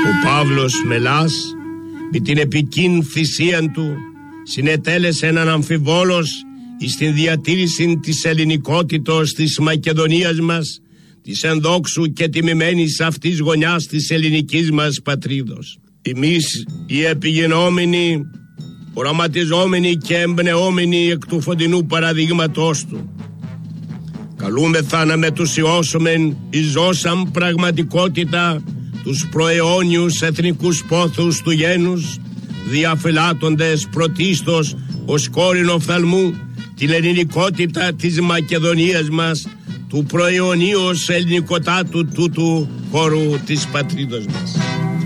Ο Παύλος Μελάς με την επικίν θυσία του συνετέλεσε έναν αμφιβόλος στην διατήρηση της ελληνικότητος της Μακεδονίας μας, της ενδόξου και τιμημένης αυτής γωνιάς της ελληνικής μας πατρίδος. Εμείς οι επιγενόμενοι, οραματιζόμενοι και εμπνεόμενοι εκ του φωτεινού παραδείγματός του, καλούμεθα να μετουσιώσουμε εις ζώσαν πραγματικότητα τους προαιώνιους εθνικούς πόθους του γένους, διαφυλάττοντες πρωτίστως ως κόρην οφθαλμού την ελληνικότητα της Μακεδονίας μας, του προαιωνίως ελληνικοτάτου τούτου χώρου της πατρίδος μας.